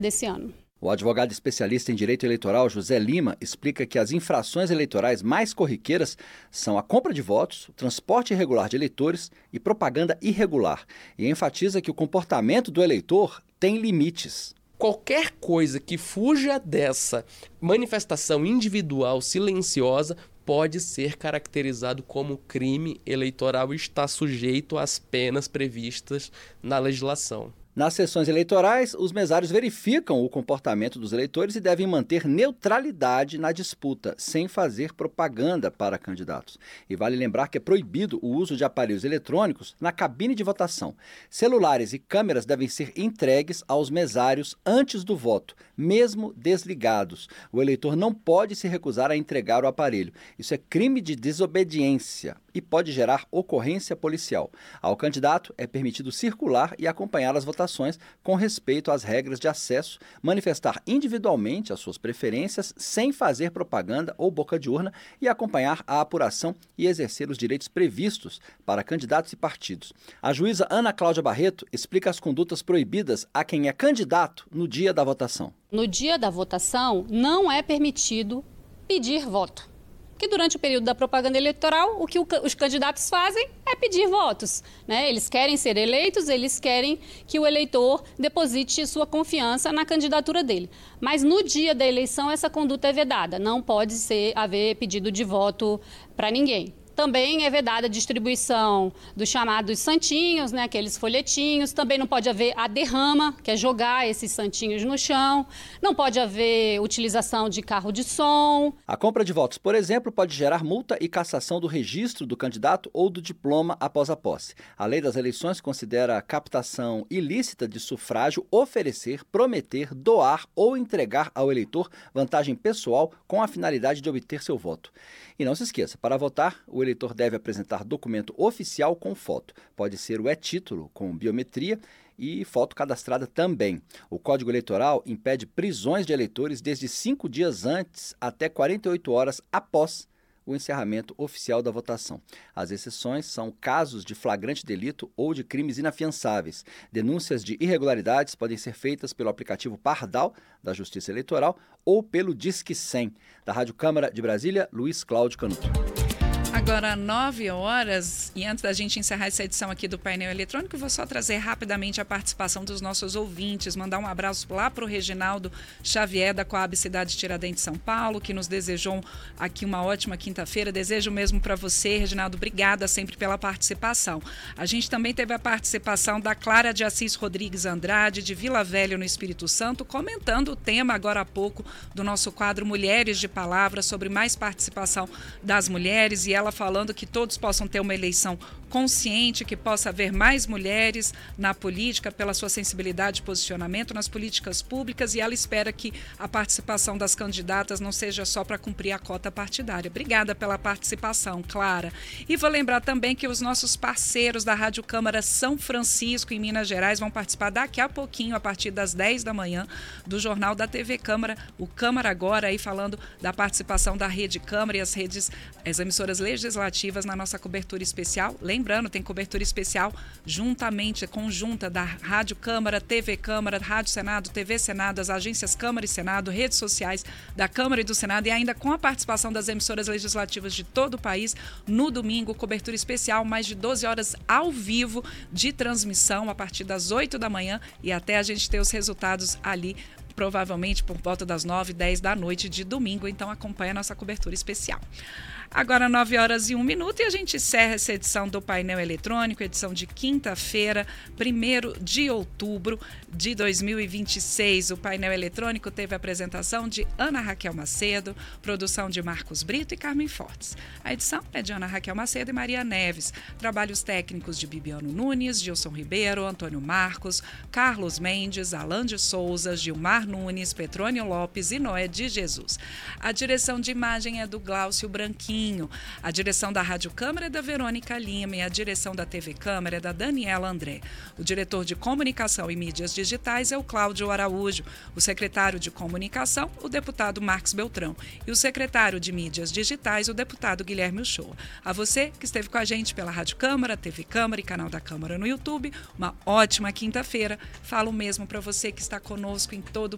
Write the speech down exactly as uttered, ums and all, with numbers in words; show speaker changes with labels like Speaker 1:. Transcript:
Speaker 1: desse ano.
Speaker 2: O advogado especialista em direito eleitoral José Lima explica que as infrações eleitorais mais corriqueiras são a compra de votos, o transporte irregular de eleitores e propaganda irregular, e enfatiza que o comportamento do eleitor tem limites.
Speaker 3: Qualquer coisa que fuja dessa manifestação individual silenciosa pode ser caracterizado como crime eleitoral e está sujeito às penas previstas na legislação.
Speaker 2: Nas sessões eleitorais, os mesários verificam o comportamento dos eleitores e devem manter neutralidade na disputa, sem fazer propaganda para candidatos. E vale lembrar que é proibido o uso de aparelhos eletrônicos na cabine de votação. Celulares e câmeras devem ser entregues aos mesários antes do voto, mesmo desligados. O eleitor não pode se recusar a entregar o aparelho. Isso é crime de desobediência e pode gerar ocorrência policial. Ao candidato é permitido circular e acompanhar as votações com respeito às regras de acesso, manifestar individualmente as suas preferências sem fazer propaganda ou boca de urna e acompanhar a apuração e exercer os direitos previstos para candidatos e partidos. A juíza Ana Cláudia Barreto explica as condutas proibidas a quem é candidato no dia da votação.
Speaker 1: No dia da votação, não é permitido pedir voto. Que durante o período da propaganda eleitoral, o que os candidatos fazem é pedir votos, né? Eles querem ser eleitos, eles querem que o eleitor deposite sua confiança na candidatura dele. Mas no dia da eleição, essa conduta é vedada, não pode ser, haver pedido de voto para ninguém. Também é vedada a distribuição dos chamados santinhos, né, aqueles folhetinhos. Também não pode haver a derrama, que é jogar esses santinhos no chão. Não pode haver utilização de carro de som.
Speaker 2: A compra de votos, por exemplo, pode gerar multa e cassação do registro do candidato ou do diploma após a posse. A lei das eleições considera a captação ilícita de sufrágio oferecer, prometer, doar ou entregar ao eleitor vantagem pessoal com a finalidade de obter seu voto. E não se esqueça, para votar, o eleitor deve apresentar documento oficial com foto. Pode ser o e-título com biometria e foto cadastrada também. O Código Eleitoral impede prisões de eleitores desde cinco dias antes até quarenta e oito horas após o encerramento oficial da votação. As exceções são casos de flagrante delito ou de crimes inafiançáveis. Denúncias de irregularidades podem ser feitas pelo aplicativo Pardal da Justiça Eleitoral ou pelo Disque cem. Da Rádio Câmara de Brasília, Luiz Cláudio Canuto.
Speaker 4: Agora, nove horas, e antes da gente encerrar essa edição aqui do Painel Eletrônico, eu vou só trazer rapidamente a participação dos nossos ouvintes, mandar um abraço lá para o Reginaldo Xavier, da Coab Cidade Tiradentes, São Paulo, que nos desejou aqui uma ótima quinta-feira. Desejo mesmo para você, Reginaldo, obrigada sempre pela participação. A gente também teve a participação da Clara de Assis Rodrigues Andrade, de Vila Velha, no Espírito Santo, comentando o tema agora há pouco do nosso quadro Mulheres de Palavra, sobre mais participação das mulheres, e ela falando que todos possam ter uma eleição consciente, que possa haver mais mulheres na política pela sua sensibilidade e posicionamento nas políticas públicas, e ela espera que a participação das candidatas não seja só para cumprir a cota partidária. Obrigada pela participação, Clara. E vou lembrar também que os nossos parceiros da Rádio Câmara São Francisco, em Minas Gerais, vão participar daqui a pouquinho, a partir das dez da manhã, do Jornal da T V Câmara, o Câmara Agora, aí falando da participação da Rede Câmara e as redes, as emissoras legislativas na nossa cobertura especial. Lembrando, tem cobertura especial juntamente, conjunta da Rádio Câmara, T V Câmara, Rádio Senado, T V Senado, as agências Câmara e Senado, redes sociais da Câmara e do Senado, e ainda com a participação das emissoras legislativas de todo o país. No domingo, cobertura especial, mais de doze horas ao vivo de transmissão, a partir das oito da manhã e até a gente ter os resultados ali, provavelmente por volta das nove, dez da noite de domingo. Então acompanha a nossa cobertura especial. Agora nove horas e um minuto e a gente encerra essa edição do Painel Eletrônico, edição de quinta-feira, primeiro de outubro de dois mil e vinte e seis. O Painel Eletrônico teve a apresentação de Ana Raquel Macedo, produção de Marcos Brito e Carmen Fortes. A edição é de Ana Raquel Macedo e Maria Neves. Trabalhos técnicos de Bibiano Nunes, Gilson Ribeiro, Antônio Marcos, Carlos Mendes, Alan de Souza, Gilmar Nunes, Petrônio Lopes e Noé de Jesus. A direção de imagem é do Glaucio Branquinho. A direção da Rádio Câmara é da Verônica Lima e a direção da T V Câmara é da Daniela André. O diretor de Comunicação e Mídias Digitais é o Cláudio Araújo. O secretário de Comunicação, o deputado Marcos Beltrão. E o secretário de Mídias Digitais, o deputado Guilherme Uchoa. A você que esteve com a gente pela Rádio Câmara, T V Câmara e canal da Câmara no YouTube, uma ótima quinta-feira. Falo mesmo para você que está conosco em todo